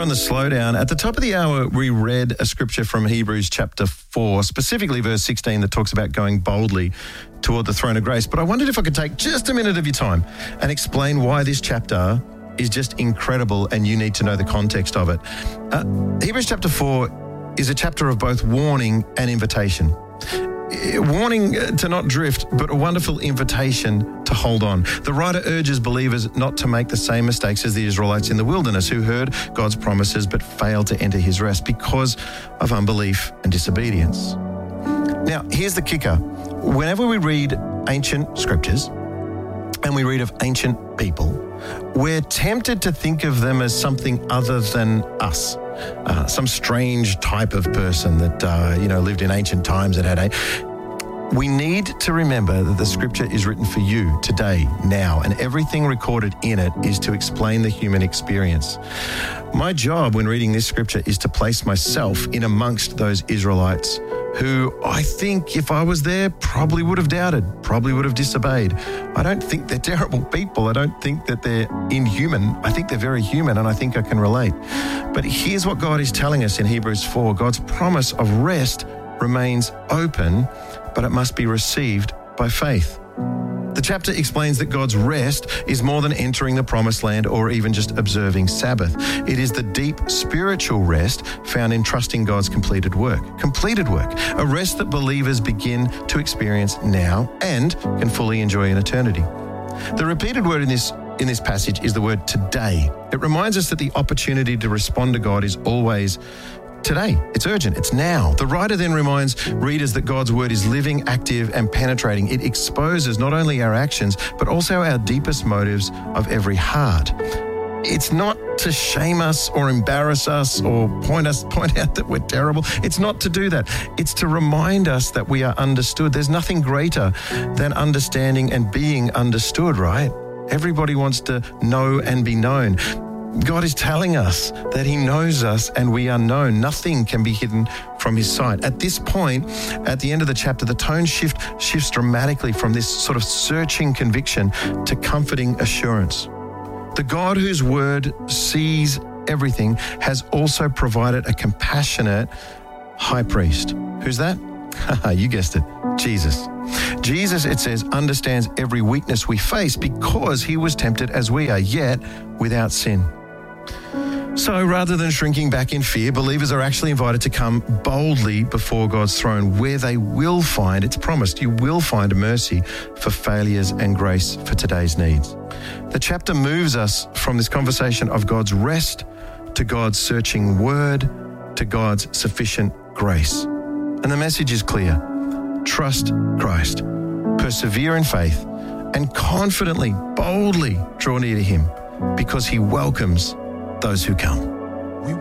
on the slowdown. At the top of the hour, we read a scripture from Hebrews chapter 4, specifically verse 16, that talks about going boldly toward the throne of grace. But I wondered if I could take just a minute of your time and explain why this chapter is just incredible and you need to know the context of it. Hebrews chapter 4 is a chapter of both warning and invitation. Warning to not drift, but a wonderful invitation to hold on. The writer urges believers not to make the same mistakes as the Israelites in the wilderness, who heard God's promises but failed to enter his rest because of unbelief and disobedience. Now, here's the kicker. Whenever we read ancient scriptures and we read of ancient people, we're tempted to think of them as something other than us. Some strange type of person that, lived in ancient times that had We need to remember that the scripture is written for you today, now, and everything recorded in it is to explain the human experience. My job when reading this scripture is to place myself in amongst those Israelites who I think if I was there probably would have doubted, probably would have disobeyed. I don't think they're terrible people. I don't think that they're inhuman. I think they're very human, and I think I can relate. But here's what God is telling us in Hebrews 4. God's promise of rest remains open, but it must be received by faith. The chapter explains that God's rest is more than entering the promised land or even just observing Sabbath. It is the deep spiritual rest found in trusting God's completed work, a rest that believers begin to experience now and can fully enjoy in eternity. The repeated word in this passage is the word today. It reminds us that the opportunity to respond to God is always today. It's urgent. It's now. The writer then reminds readers that God's word is living, active, and penetrating. It exposes not only our actions, but also our deepest motives of every heart. It's not to shame us or embarrass us or point out that we're terrible. It's not to do that. It's to remind us that we are understood. There's nothing greater than understanding and being understood, right? Everybody wants to know and be known. God is telling us that he knows us and we are known. Nothing can be hidden from his sight. At this point, at the end of the chapter, the tone shifts dramatically from this sort of searching conviction to comforting assurance. The God whose word sees everything has also provided a compassionate high priest. Who's that? You guessed it, Jesus. Jesus, it says, understands every weakness we face because he was tempted as we are, yet without sin. So rather than shrinking back in fear, believers are actually invited to come boldly before God's throne, where they will find, it's promised, you will find mercy for failures and grace for today's needs. The chapter moves us from this conversation of God's rest to God's searching word to God's sufficient grace. And the message is clear. Trust Christ, persevere in faith, and confidently, boldly draw near to him because he welcomes those who come.